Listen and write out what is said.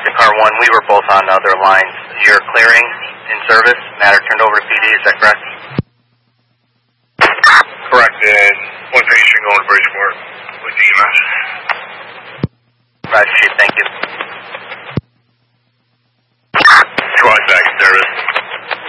to car 1. We were both on other lines. You're clearing in service. Matter turned over to PD. Is that correct? Correct. And one patient going to Bridgeport with EMS. Roger, Chief. Thank you. Squad back in service.